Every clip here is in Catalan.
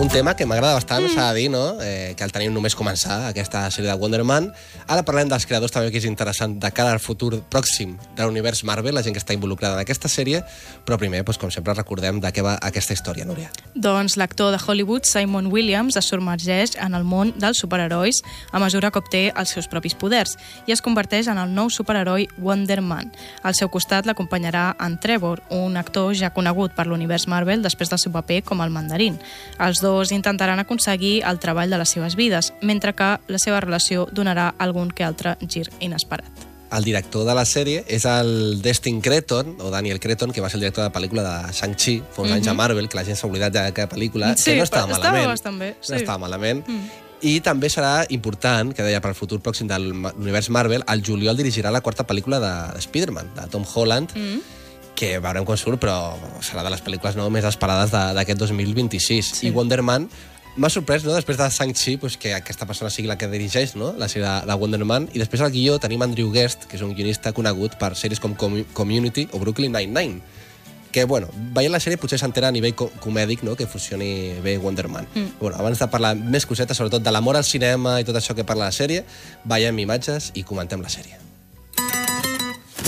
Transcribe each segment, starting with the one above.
Un tema que m'agrada bastant, s'ha de dir, no? Que el tenim només començar, aquesta sèrie de Wonder Man. Ara parlem dels creadors també, que és interessant, de cara al futur pròxim de l'univers Marvel, la gent que està involucrada en aquesta sèrie, però primer, doncs, com sempre, recordem de què va aquesta història, Núria. Doncs l'actor de Hollywood, Simon Williams, es submergeix en el món dels superherois a mesura que obté els seus propis poders i es converteix en el nou superheroi Wonder Man. Al seu costat l'acompanyarà en Trevor, un actor ja conegut per l'univers Marvel després del seu paper com el mandarín. Els dos intentaran aconseguir el treball de les seves vides, mentre que la seva relació donarà algun que altre gir inesperat. El director de la sèrie és el Destin Cretton, o Daniel Cretton, que va ser el director de la pel·lícula de Shang-Chi, fa uns anys a Marvel, que la gent s'ha oblidat d'aquella pel·lícula, que no estava malament. Estava bastant bé. No estava malament. I també serà important, que deia per al futur pròxim de l'univers Marvel, el juliol dirigirà la quarta pel·lícula de Spider-Man, de Tom Holland, que veurem quan surt, però serà de les pel·lícules més esperades d'aquest 2026. I Wonder Man m'ha sorprès, no?, després de Shang-Chi, que aquesta persona sigui la que dirigeix, no?, la sèrie de Wonder Man, i després al guió tenim Andrew Guest, que és un guionista conegut per sèries com Community o Brooklyn Nine-Nine, que, bueno, veient la sèrie potser s'entera a nivell comèdic, no?, que funcioni bé Wonder Man. Bueno, abans de parlar més cosetes, sobretot de l'amor al cinema i tot això que parla la sèrie, veiem imatges i comentem la sèrie.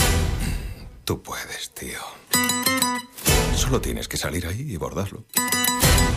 Tú puedes, tío. Solo tienes que salir ahí y bordarlo.